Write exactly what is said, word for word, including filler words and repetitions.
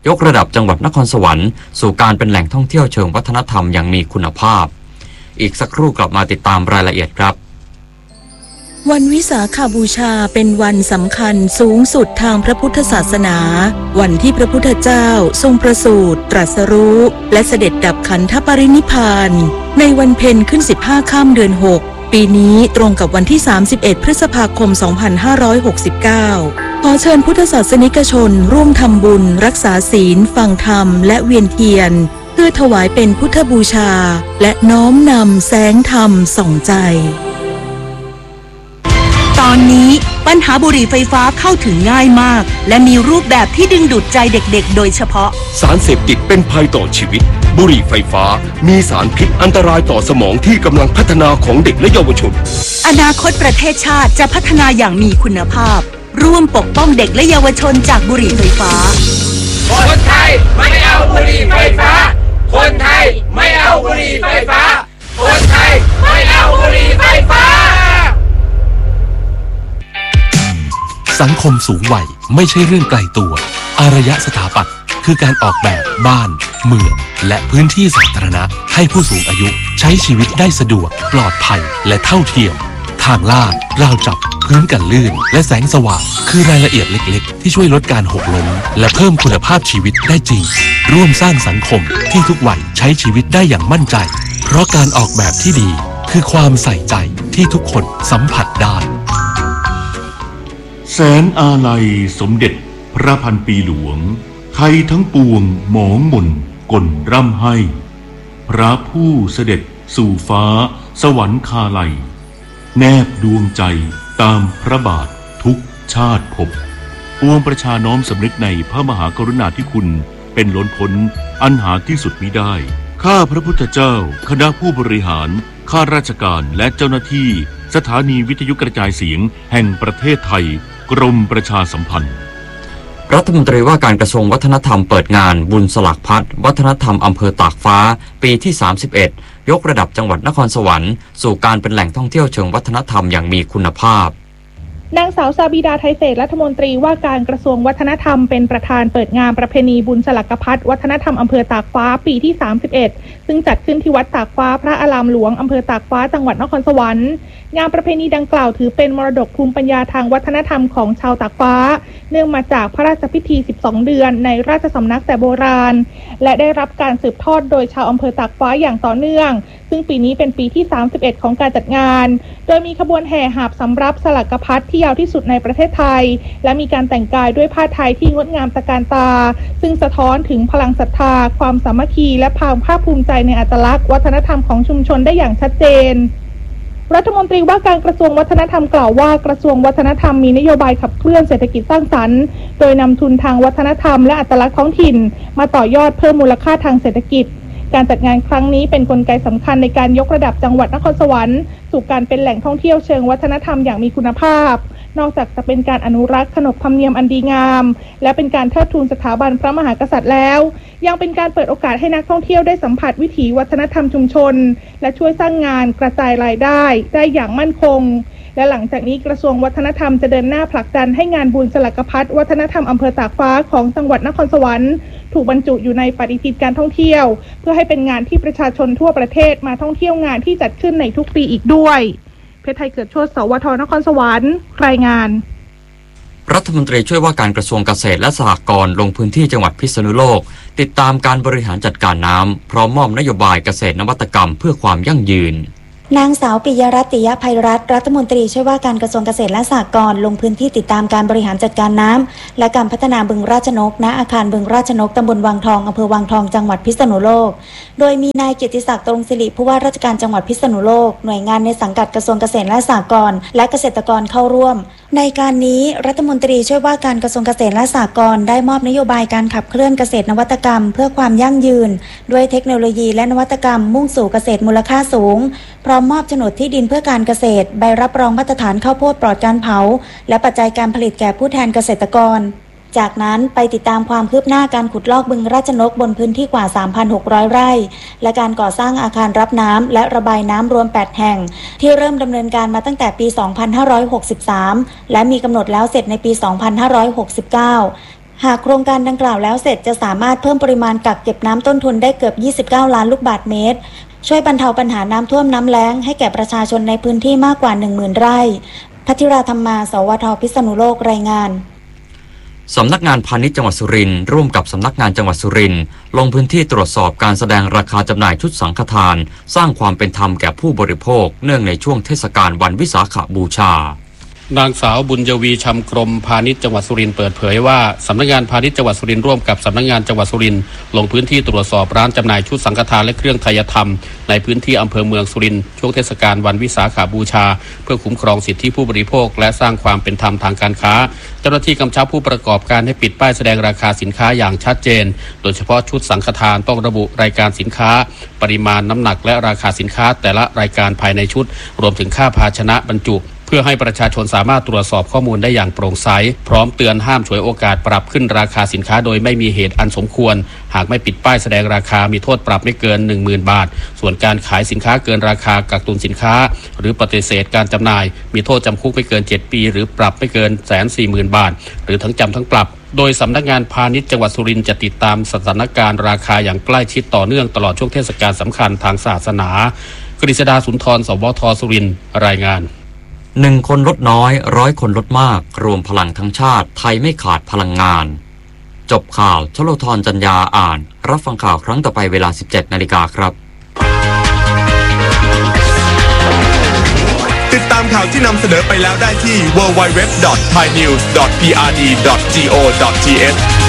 ยกระดับจังหวัดนครสวรรค์สู่การเป็นแหล่งท่องเที่ยวเชิงวัฒนธรรมอย่างมีคุณภาพอีกสักครู่กลับมาติดตามรายละเอียดครับวันวิสาขบูชาเป็นวันสำคัญสูงสุดทางพระพุทธศาสนาวันที่พระพุทธเจ้าทรงประสูติตรัสรู้และเสด็จดับขันธปรินิพพานในวันเพ็ญขึ้นสิบห้าค่ำเดือนหกปีนี้ตรงกับวันที่สามสิบเอ็ดพฤษภาคมสองพันห้าร้อยหกสิบเก้าขอเชิญพุทธศาสนิกชนร่วมทำบุญรักษาศีลฟังธรรมและเวียนเทียนเพื่อถวายเป็นพุทธบูชาและน้อมนำแสงธรรมส่องใจตอนนี้ปัญหาบุหรี่ไฟฟ้าเข้าถึงง่ายมากและมีรูปแบบที่ดึงดูดใจเด็กๆโดยเฉพาะสารเสพติดเป็นภัยต่อชีวิตบุหรี่ไฟฟ้ามีสารพิษอันตรายต่อสมองที่กำลังพัฒนาของเด็กและเยาวชนอนาคตประเทศชาติจะพัฒนาอย่างมีคุณภาพร่วมปกป้องเด็กและเยาวชนจากบุหรี่ไฟฟ้าคนไทยไม่เอาบุหรี่ไฟฟ้าคนไทยไม่เอาบุหรี่ไฟฟ้าคนไทยไม่เอาบุหรี่ไฟฟ้าสังคมสูงวัยไม่ใช่เรื่องไกลตัวอารยสถาปัตย์คือการออกแบบบ้านเมืองและพื้นที่สาธารณะให้ผู้สูงอายุใช้ชีวิตได้สะดวกปลอดภัยและเท่าเทียมทางลาดราวจับพื้นกันลื่นและแสงสว่างคือรายละเอียดเล็กๆที่ช่วยลดการหกล้มและเพิ่มคุณภาพชีวิตได้จริงร่วมสร้างสังคมที่ทุกวัยใช้ชีวิตได้อย่างมั่นใจเพราะการออกแบบที่ดีคือความใส่ใจที่ทุกคนสัมผัสได้แสนอาลัยสมเด็จพระพันปีหลวงไทยทั้งปวงหมองหม่นก่นร่ำให้พระผู้เสด็จสู่ฟ้าสวรรคาลัยแนบดวงใจตามพระบาททุกชาติภพปวงประชาน้อมสำนึกในพระมหากรุณาธิคุณเป็นล้นพ้นอันหาที่สุดมิได้ข้าพระพุทธเจ้าคณะผู้บริหารข้าราชการและเจ้าหน้าที่สถานีวิทยุกระจายเสียงแห่งประเทศไทยกรมประชาสัมพันธ์รัฐมนตรีว่าการกระทรวงวัฒนธรรมเปิดงานบุญสลักพัดวัฒนธรรมอำเภอตากฟ้าปีที่สามสิบเอ็ดยกระดับจังหวัดนครสวรรค์สู่การเป็นแหล่งท่องเที่ยวเชิงวัฒนธรรมอย่างมีคุณภาพนางสาวซาบิดาไทยเศษรัฐมนตรีว่าการกระทรวงวัฒนธรรมเป็นประธานเปิดงานประเพณีบุญสลักพัดวัฒนธรรมอำเภอตากฟ้าปีที่สามสิบเอ็ดซึ่งจัดขึ้นที่วัดตากฟ้าพระอารามหลวงอำเภอตากฟ้าจังหวัดนครสวรรค์งานประเพณีดังกล่าวถือเป็นมรดกภูมิปัญญาทางวัฒนธรรมของชาวตากฟ้าเนื่องมาจากพระราชพิธีสิบสองเดือนในราชสำนักแต่โบราณและได้รับการสืบทอดโดยชาวอำเภอตากฟ้าอย่างต่อเนื่องซึ่งปีนี้เป็นปีที่สามสิบเอ็ดของการจัดงานโดยมีขบวนแห่หาบสำรับสลักพัดที่ยาวที่สุดในประเทศไทยและมีการแต่งกายด้วยผ้าไทยที่งดงามตระการตาซึ่งสะท้อนถึงพลังศรัทธาความสามัคคีและความภาคภูมิใจในอัตลักษณ์วัฒนธรรมของชุมชนได้อย่างชัดเจนรัฐมนตรีว่าการกระทรวงวัฒนธรรมกล่าวว่ากระทรวงวัฒนธรรมมีนโยบายขับเคลื่อนเศรษฐกิจสร้างสรรค์โดยนำทุนทางวัฒนธรรมและอัตลักษณ์ท้องถิ่นมาต่อยอดเพิ่มมูลค่าทางเศรษฐกิจการจัดงานครั้งนี้เป็นกลไกสำคัญในการยกระดับจังหวัดนครสวรรค์สู่การเป็นแหล่งท่องเที่ยวเชิงวัฒนธรรมอย่างมีคุณภาพนอกจากจะเป็นการอนุรักษ์ขนบธรรมเนียมอันดีงามและเป็นการเทิดทูนสถาบันพระมหากษัตริย์แล้วยังเป็นการเปิดโอกาสให้นักท่องเที่ยวได้สัมผัสวิถีวัฒนธรรมชุมชนและช่วยสร้างงานกระจายรายได้ได้อย่างมั่นคงและหลังจากนี้กระทรวงวัฒนธรรมจะเดินหน้าผลักดันให้งานบุญสลักพัดวัฒนธรรมอำเภอตากฟ้าของจังหวัดนครสวรรค์ถูกบรรจุอยู่ในปฏิทินการท่องเที่ยวเพื่อให้เป็นงานที่ประชาชนทั่วประเทศมาท่องเที่ยวงานที่จัดขึ้นในทุกปีอีกด้วยเพชรไทยเกิดโชติ สวท นครสวรรค์รายงานรัฐมนตรีช่วยว่าการกระทรวงเกษตรและสหกรณ์ลงพื้นที่จังหวัดพิษณุโลกติดตามการบริหารจัดการน้ำพร้อมมอบนโยบายเกษตรนวัตกรรมเพื่อความยั่งยืนนางสาวปิยรัตน์ ติยภัยรัตน์รัฐมนตรีช่วยว่าการกระทรวงเกษตรและสหกรณ์ลงพื้นที่ติดตามการบริหารจัดการน้ำและการพัฒนาบึงราชนกณอาคารบึงราชนกตำบลวังทองอำเภอวังทองจังหวัดพิษณุโลกโดยมีนายเกียรติศักดิ์ตรงศิริผู้ว่าราชการจังหวัดพิษณุโลกหน่วยงานในสังกัดกระทรวงเกษตรและสหกรณ์และเกษตรกรเข้าร่วมในการนี้รัฐมนตรีช่วยว่าการกระทรวงเกษตรและสหกรณ์ได้มอบนโยบายการขับเคลื่อนเกษตรนวัตกรรมเพื่อความยั่งยืนด้วยเทคโนโลยีและนวัตกรรมมุ่งสู่เกษตรมูลค่าสูงพร้อมมอบโฉนดที่ดินเพื่อการเกษตรใบรับรองมาตรฐานข้าวโพดปลอดการเผาและปัจจัยการผลิตแก่ผู้แทนเกษตรกรจากนั้นไปติดตามความคืบหน้าการขุดลอกบึงราชนกบนพื้นที่กว่า สามพันหกร้อย ไร่และการก่อสร้างอาคารรับน้ำและระบายน้ำรวมแปดแห่งที่เริ่มดำเนินการมาตั้งแต่ปี สองพันห้าร้อยหกสิบสาม และมีกำหนดแล้วเสร็จในปี สองพันห้าร้อยหกสิบเก้าหากโครงการดังกล่าวแล้วเสร็จจะสามารถเพิ่มปริมาณกักเก็บน้ำต้นทุนได้เกือบยี่สิบเก้าล้านลูกบาศก์เมตรช่วยบรรเทาปัญหาน้ำท่วมน้ำแล้งให้แก่ประชาชนในพื้นที่มากกว่า หนึ่งหมื่น ไร่พัทธิราธรรมา สวท พิษณุโลกรายงานสำนักงานพาณิชย์จังหวัดสุรินทร์ร่วมกับสำนักงานจังหวัดสุรินทร์ลงพื้นที่ตรวจสอบการแสดงราคาจำหน่ายชุดสังฆทานสร้างความเป็นธรรมแก่ผู้บริโภคเนื่องในช่วงเทศกาลวันวิสาขบูชานางสาวบุญยวีชำกรมพาณิชย์จังหวัดสุรินทร์เปิดเผยว่าสำนักงานพาณิชย์จังหวัดสุรินทร์ร่วมกับสำนักงานจังหวัดสุรินทร์ลงพื้นที่ตรวจสอบร้านจำหน่ายชุดสังฆทานและเครื่องไทยธรรมในพื้นที่อำเภอเมืองสุรินทร์ช่วงเทศกาลวันวิสาขบูชาเพื่อคุ้มครองสิทธิผู้บริโภคและสร้างความเป็นธรรมทางการค้าเจ้าหน้าที่กำชับผู้ประกอบการให้ปิดป้ายแสดงราคาสินค้าอย่างชัดเจนโดยเฉพาะชุดสังฆทานต้องระบุรายการสินค้าปริมาณน้ำหนักและราคาสินค้าแต่ละรายการภายในชุดรวมถึงค่าภาชนะบรรจุเพื่อให้ประชาชนสามารถตรวจสอบข้อมูลได้อย่างโปร่งใสพร้อมเตือนห้ามฉวยโอกาสปรับขึ้นราคาสินค้าโดยไม่มีเหตุอันสมควรหากไม่ปิดป้ายแสดงราคามีโทษปรับไม่เกิน หนึ่งหมื่น บาทส่วนการขายสินค้าเกินราคากักตุนสินค้าหรือปฏิเสธการจำหน่ายมีโทษจำคุกไม่เกินเจ็ดปีหรือปรับไม่เกิน หนึ่งแสนสี่หมื่น บาทหรือทั้งจำทั้งปรับโดยสำนักงานพาณิชย์จังหวัดสุรินทร์จะติดตามสถานการณ์ราคาอย่างใกล้ชิดต่อเนื่องตลอดช่วงเทศกาลสำคัญทางศาสนากฤษดาสุนทร สวท สุรินทร์รายงานหนึ่งคนลดน้อยร้อยคนลดมากรวมพลังทั้งชาติไทยไม่ขาดพลังงานจบข่าวชโลธรจันยาอ่านรับฟังข่าวครั้งต่อไปเวลา สิบเจ็ดนาฬิกาครับติดตามข่าวที่นำเสนอไปแล้วได้ที่ ดับเบิลยู ดับเบิลยู ดับเบิลยู ดอท ไทยนิวส์ ดอท พี อาร์ ดี ดอท จี โอ ดอท ที เอช